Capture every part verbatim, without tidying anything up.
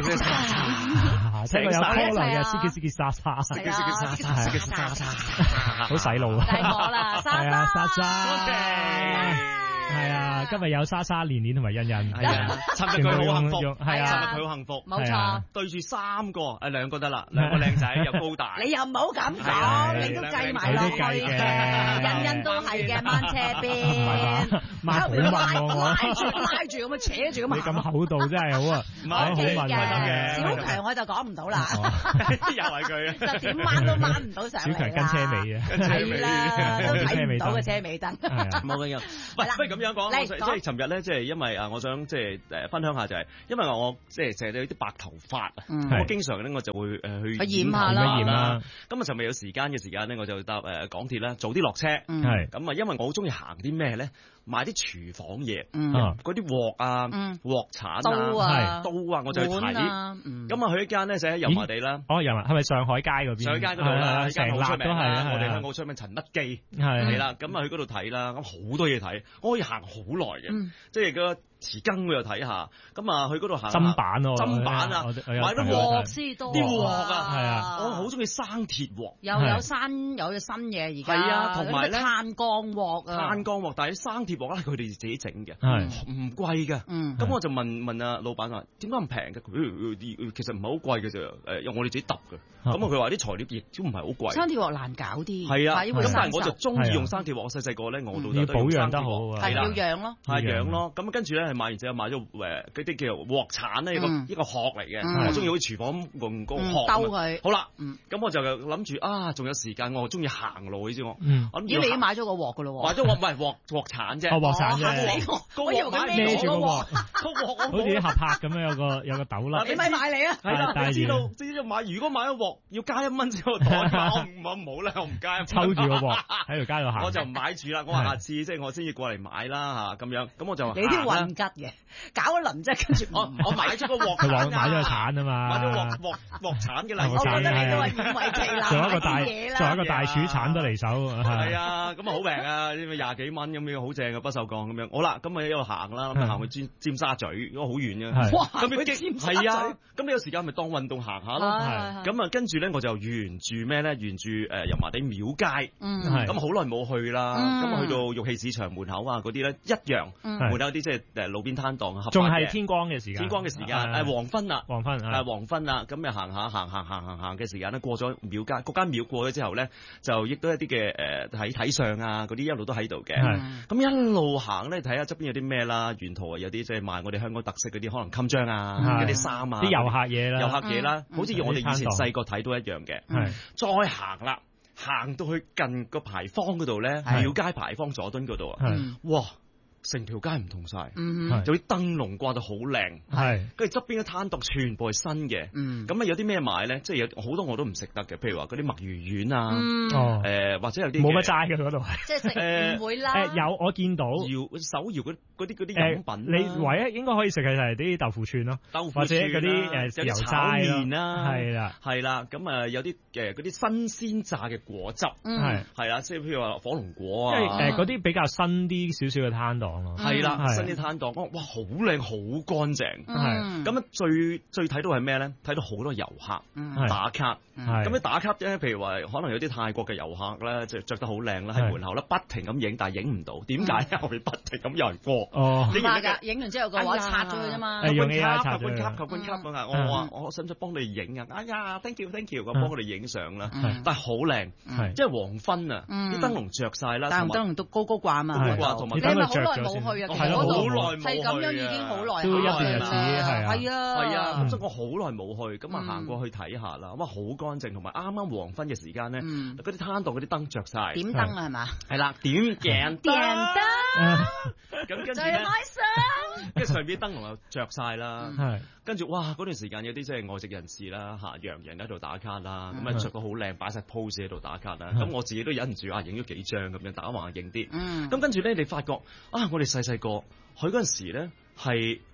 聽過有科來嘅，斯傑斯傑莎莎， 斯傑斯傑莎莎，斯傑斯傑莎莎， 好洗腦啊！ 就係我啦，莎莎， 莎莎。係啊，今日有莎莎、蓮蓮同埋欣欣。 係啊，尋日佢好幸福， 係啊， 尋日佢好幸福， 冇錯。 對住三個，誒兩個得啦，兩個靚仔又高大。 你又唔好咁講，你都計埋落去嘅。欣欣都係嘅，掹車邊， 掹好問我， 拉住拉住咁樣扯住咁。 你咁厚道真係好啊， 唔好問嘅。小強我就講唔到啦， 又係佢啊， 就點掹都掹唔到上嚟。 小強跟車尾啊， 係啦，都睇唔到嘅車尾燈。 冇緊要，喂，不如咁樣講，即係尋日咧，即係因為啊，我想即係誒分享下就係，因為我即係成日有啲白頭髮啊，我經常咧我就會誒去染下啦。 咁啊，尋日有時間嘅時間咧，我就搭誒港鐵啦，早啲落車。 係咁啊，因為我好中意行啲咩咧？買啲廚房嘢，嗰啲鑊啊、鑊鏟啊、 刀啊、 刀啊，我就去睇。咁啊，去一間咧就喺油麻地啦。 哦，油麻係咪上海街嗰邊？ 上海街嗰度啦， 成立都係我哋香港出名陳乜記係係啦。咁啊去嗰度睇啦，咁好多嘢睇，我可以行好耐嘅，即係個匙羹我又睇下。咁啊去嗰度行砧板咯， 砧板啊，買啲鑊先多， 啲鑊啊， 係啊， 我好中意生鐵鑊， 又有新有新嘢而家。 係啊，同埋咧炭鋼鑊啊， 炭鋼鑊，但係生鐵鑊咧佢哋自己整嘅，唔貴嘅。咁我就問問阿老闆話點解咁平嘅？佢其實唔係好貴嘅啫，誒用我哋自己揼嘅。咁啊佢話啲材料亦都唔係好貴。 生鐵鑊難搞啲， 係啊，咁但係我就中意用生鐵鑊。我細細個咧，我老豆都保養得好， 係要養咯， 係養咯。咁跟住咧係買完之後買咗誒嗰啲叫做鑊鏟咧，一個一個殼嚟嘅。我中意好似廚房用個殼兜佢。 好啦，咁我就諗住啊，仲有時間，我中意行路你知我。 咦，你已經買咗個鑊噶咯？ 買咗鑊唔係鑊鑊鏟啫， 鑊鏟啫。 我以為佢孭住個鑊， 個鑊好似啲合拍咁樣，有個有個斗笠。 你咪買嚟啊！ 係啦，知道知道買，如果買一鑊要加一蚊先個袋，我唔我唔好啦，我唔加。 抽住個鑊喺條街度行， 我就唔買住啦。我話下次即係我先至過嚟買啦嚇咁樣。咁我就你啲運吉嘅，搞一輪啫，跟住我我買咗個鑊鏟啊，買咗個鏟啊嘛， 買咗鑊鑊鑊鏟嘅啦。 我覺得你都係勉為其難做一個大做一個大廚鏟得嚟手。 係啊，咁啊好平啊，呢個廿幾蚊咁樣好正嘅不鏽鋼咁樣。好啦，咁啊一路行啦，咁行去尖尖沙咀，嗰個好遠嘅。 哇！ 咁你尖係啊，咁你有時間咪當運動行下咯。咁啊跟住咧我就沿住咩咧？沿住誒油麻地廟街。咁好耐冇去啦。咁啊去到玉器市場門口啊嗰啲咧一樣，門口啲即係誒路邊攤檔啊。 仲係天光嘅時間。天光嘅時間誒黃昏啦。 黃昏係黃昏啦。咁又行下行行行行行嘅時間咧，過咗廟街，嗰間廟過咗之後咧，就亦都一啲嘅誒睇睇相啊嗰啲一路都喺度嘅。咁一路行咧，睇下側邊有啲咩啦，沿途啊有啲即係賣我哋香港特色嗰啲，可能襟章啊，嗰啲衫啊， 啲遊客嘢啦， 遊客嘢啦，好似我哋以前細個睇到一樣嘅。再行啦，行到去近個牌坊嗰度咧，廟街牌坊佐敦嗰度啊，哇！成條街唔同晒，有啲燈籠掛到好靚，跟住側邊嘅攤檔全部係新嘅，咁啊有啲咩賣咧？即係有好多我都唔食得嘅，譬如話嗰啲墨魚丸啊，誒或者有啲冇乜齋嘅嗰度，即係食唔會啦。誒有我見到搖手搖嗰嗰啲嗰啲飲品，你唯一應該可以食嘅就係啲豆腐串咯，豆腐或者嗰啲誒油炒麵啦，係啦係啦，咁啊有啲誒嗰啲新鮮炸嘅果汁，係係啦，即係譬如話火龍果啊，即係誒嗰啲比較新啲少少嘅攤檔。係啦，新啲攤檔，哇，好靚，好乾淨。係咁啊，最最睇到係咩咧？睇到好多遊客打卡。咁啲打卡咧，譬如話可能有啲泰國嘅遊客咧，即係着得好靚啦，喺門口咧不停咁影，但係影唔到。點解？因為不停咁有人過。哦，影完㗎，影完之後個話拆咗佢啫嘛。求冠卡，求冠卡，求冠卡啊！我話我使唔使幫你影啊？哎呀 ，thank you，thank you，咁幫佢哋影相啦。但係好靚，即係黃昏啊，啲燈籠着晒啦，但係燈籠都高高掛啊嘛，同埋你係咪好耐冇去啊？係啦，好耐冇去啊，係咁樣已經好耐，都一段日子係啊，係啊，係啊，咁所以我好耐冇去，咁啊行過去睇下啦，哇，好乾淨，同埋啱啱黃昏嘅時間咧，嗰啲攤檔嗰啲燈着晒，點燈啊係嘛？係啦，點鏡燈，咁跟住咧，跟住上邊燈籠又着晒啦，係，跟住哇嗰段時間有啲即係外籍人士啦嚇，洋人喺度打卡啦，咁啊着到好靚，擺晒 pose 喺度打卡啦，咁我自己都忍唔住啊，影咗幾張咁樣，打橫影啲，咁跟住咧你發覺啊，我哋細細個去嗰陣時咧係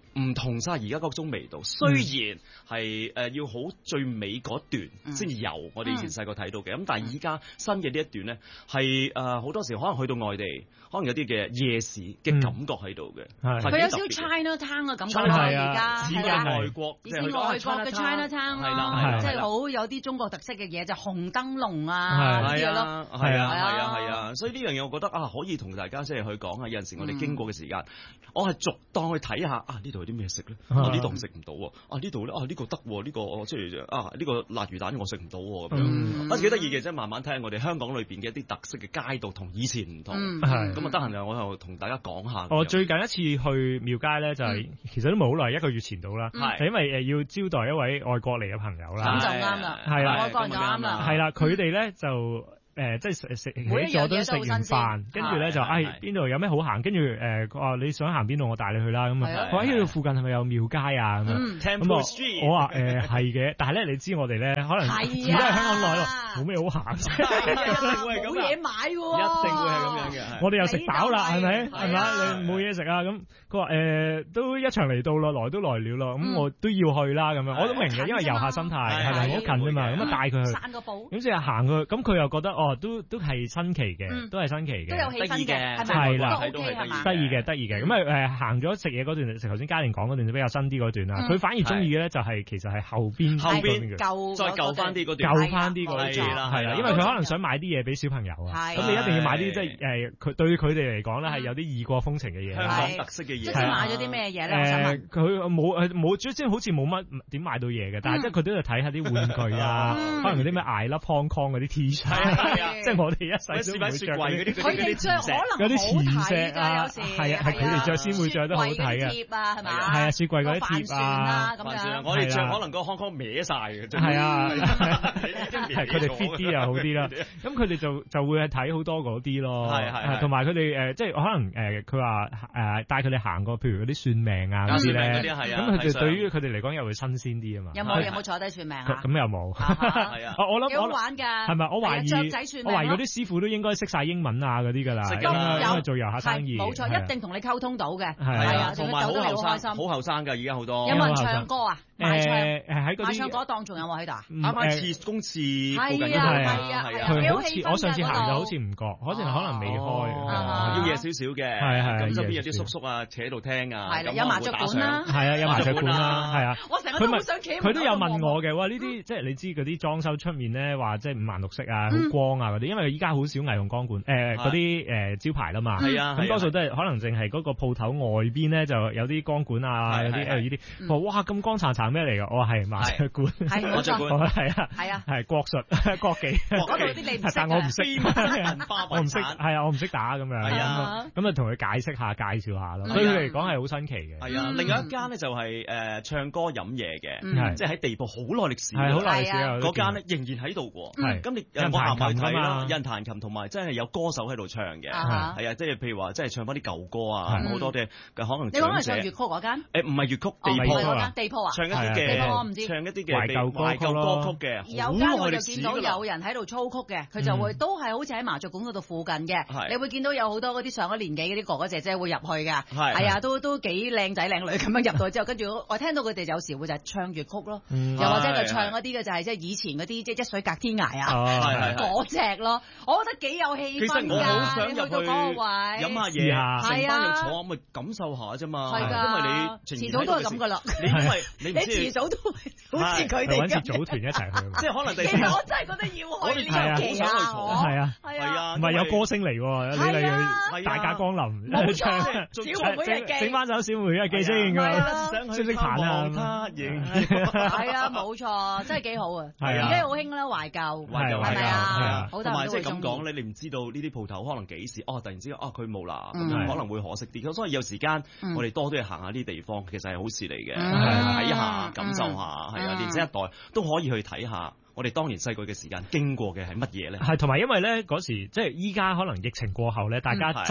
唔同晒而家嗰種味道，雖然係誒要好最尾嗰段先至有我哋以前細個睇到嘅，咁但係而家新嘅呢一段咧係誒好多時可能去到外地，可能有啲嘅夜市嘅感覺喺度嘅， 佢有少少 China Town 嘅感覺咯，而家似嘅外國， 以前外國嘅 China Town 咯，即係好有啲中國特色嘅嘢，就紅燈籠啊嗰啲咯， 係啊係啊係啊，所以呢樣嘢我覺得啊可以同大家即係去講下，有陣時我哋經過嘅時間，我係逐檔去睇下啊呢度有啲咩食咧。啊！呢度食唔到喎，啊呢度咧啊呢個得喎，呢個我即係啊呢個辣魚蛋我食唔到喎咁樣，啊幾得意嘅，即係慢慢睇下我哋香港裏邊嘅一啲特色嘅街道同以前唔同，咁啊得閒就我又同大家講下。 我最近一次去廟街咧，就係其實都冇好耐，一個月前到啦，係因為誒要招待一位外國嚟嘅朋友啦， 咁就啱啦， 係啦， 外國人就啱啦， 係啦，佢哋咧就。誒即係食食起咗都食完飯，跟住咧就誒邊度有咩好行？跟住誒佢話你想行邊度，我帶你去啦咁啊！佢話呢度附近係咪有廟街啊？咁啊，咁我話誒係嘅，但係咧你知我哋咧可能而家喺香港耐咯，冇咩好行， 冇嘢買喎， 一定會係咁樣嘅。 我哋又食飽啦，係咪？係咪？你冇嘢食啊？咁佢話誒都一場嚟到啦，來都來了咯，咁我都要去啦咁樣。我都明嘅，因為遊客心態係咪好近啫嘛？咁啊帶佢去散個步，咁即係行佢，咁佢又覺得哦。都都係新奇嘅，都係新奇嘅， 都有氣氛嘅， 係啦， 都 OK 係嘛？ 得意嘅，得意嘅。咁啊誒行咗食嘢嗰段，頭先嘉玲講嗰段就比較新啲嗰段啦。佢反而中意嘅咧就係其實係後邊後邊舊再舊翻啲嗰段， 舊翻啲嗰段啦，係啦，因為佢可能想買啲嘢俾小朋友啊。咁你一定要買啲即係誒佢對佢哋嚟講咧係有啲異國風情嘅嘢， 香港特色嘅嘢。 即係買咗啲咩嘢咧？誒佢冇誒冇即係好似冇乜點買到嘢嘅，但係即係佢都要睇下啲玩具啊，可能嗰啲咩 I Love Hong Kong 嗰啲 T 恤，即係我哋一世都唔會着嗰啲， 佢哋着可能有啲磁石啊，有時係啊，係佢哋着先會着得好睇嘅。 貼啊，係嘛？ 係啊，雪櫃嗰啲貼啊， 咁樣。 我哋着可能個康康歪曬嘅， 係啊，係佢哋 fit 啲又好啲啦。咁佢哋就就會係睇好多嗰啲咯，係係，同埋佢哋誒即係可能誒佢話誒帶佢哋行過，譬如嗰啲算命啊嗰啲咧，咁佢哋對於佢哋嚟講又會新鮮啲啊嘛。 有冇有冇坐低算命啊？ 咁又冇，係啊，我諗幾好玩㗎，係咪？我懷疑我懷疑嗰啲師傅都應該識晒英文啊嗰啲㗎啦，因為做遊客生意， 冇錯，一定同你溝通到嘅， 係啊，同埋好後生，好後生㗎，而家好多。 有冇人唱歌啊？賣唱誒喺嗰啲賣唱嗰檔仲有冇喺度啊？ 啱啱次公廁附近嗰度係啊係啊， 佢好似我上次行就好似唔覺，可能可能未開， 要夜少少嘅， 係係咁側邊有啲叔叔啊，企喺度聽啊， 係啦，有麻雀館啦， 係啊，有麻雀館啦，係啊。 我成日都好想企。 佢都有問我嘅，哇！呢啲即係你知嗰啲裝修出面咧，話即係五顏六色啊，好光啊嗰啲，因為依家好少霓虹光管誒嗰啲誒招牌啦嘛， 係啊， 咁多數都係可能淨係嗰個鋪頭外邊咧就有啲光管啊，有啲 L E D。我哇咁光燦燦咩嚟㗎？我話係麻雀館， 係麻雀館， 係啊，係啊，係國術國技， 嗰度啲你唔識， 但我唔識，我唔識，係啊，我唔識打咁樣， 係啊， 咁啊同佢解釋下、介紹下咯。對佢嚟講係好新奇嘅。 係啊，另外一間咧就係誒唱歌飲嘢嘅，即係喺地鋪好耐歷史， 係好耐歷史啊！ 嗰間咧仍然喺度喎。 係咁你有冇行去睇啦？有人彈琴同埋真係有歌手喺度唱嘅，係啊，即係譬如話，即係唱翻啲舊歌啊，好多嘅可能。 你講係唱粵曲嗰間？ 誒唔係粵曲，地鋪啊，地鋪啊， 唱一啲嘅， 地鋪我唔知， 唱一啲嘅懷舊懷舊歌曲嘅。 有間我就見到有人喺度操曲嘅，佢就會都係好似喺麻雀館嗰度附近嘅，你會見到有好多嗰啲上咗年紀嗰啲哥哥姐姐會入去㗎，係啊，都都幾靚仔靚女咁樣入到去之後，跟住我聽到佢哋有時會就係唱粵曲咯，又或者就唱一啲嘅就係即係以前嗰啲即係一水隔天涯啊嗰隻咯，我覺得幾有氣氛㗎。 其實我好想入去飲下嘢，成班人坐咪感受下啫嘛，因為你遲早都係咁㗎啦， 你因為你你遲早都好似佢哋揾次組團一齊去， 即係可能第其實我真係覺得要去呢個期啊， 係啊係啊，唔係有歌星嚟喎，你例如大駕光臨， 冇錯，小妹妹記， 整翻首小妹妹記先㗎，識唔識彈啊？ 係啊，冇錯，真係幾好啊！而家好興啦，懷舊，係咪啊？ 同埋即係咁講咧，你唔知道呢啲鋪頭可能幾時哦，突然之間哦佢冇啦，咁可能會可惜啲。咁所以有時間我哋多啲去行下呢啲地方，其實係好事嚟嘅，睇下感受下，係啊，年輕一代都可以去睇下。我哋當年細個嘅時間經過嘅係乜嘢咧？ 係同埋因為咧嗰時即係依家可能疫情過後咧，大家真係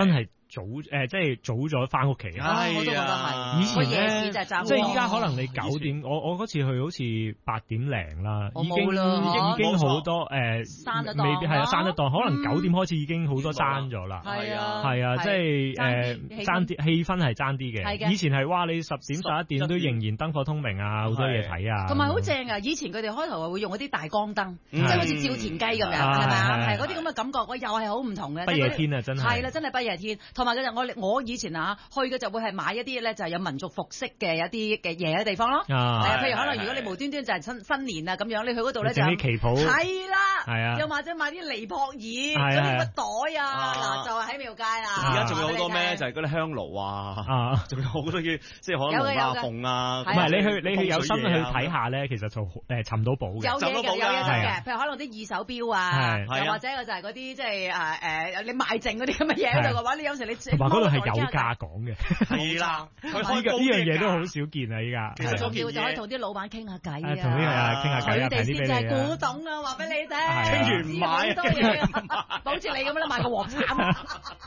早誒，即係早咗翻屋企啊！我都覺得係。 以前夜市就係爭， 即係依家可能你九點，我我嗰次去好似八點零啦，已經已經好多誒， 閂得檔， 未必係啊，閂得檔，可能九點開始已經好多閂咗啦。 係啊， 係啊，即係誒爭啲氣氛係爭啲嘅。以前係哇，你十點十一點都仍然燈火通明啊，好多嘢睇啊。 同埋好正啊！以前佢哋開頭係會用嗰啲大光燈，即係好似照田雞咁樣，係咪啊？係嗰啲咁嘅感覺，喂，又係好唔同嘅。 不夜天啊，真係。 係啦，真係不夜天。同埋嗰陣我我以前啊去嘅就會係買一啲咧就係有民族服飾嘅一啲嘅嘢嘅地方咯。係啊，譬如可能如果你無端端就係新新年啊咁樣，你去嗰度咧就啲旗袍。 係啦， 係啊， 又或者買啲尼泊爾嗰啲乜袋啊，嗱就係喺廟街啦。 而家仲有好多咩？就係嗰啲香爐啊，仲有好多嘅，即係可能龍啊鳳啊。 唔係你去你去有心去睇下咧，其實就誒尋到寶嘅。 有嘢嘅，有嘢嘅。譬如可能啲二手錶啊，又或者就係嗰啲即係誒誒你賣剩嗰啲咁嘅嘢喺度嘅話，你有時你同埋嗰度係有價講嘅。 係啦， 呢個呢樣嘢都好少見啊！依家其實重要就可以同啲老闆傾下偈啊， 同啲啊傾下偈啊， 佢哋先至係古董啊，話俾你聽。 傾完唔買， 好多嘢，好似你咁樣買個鑊鏟。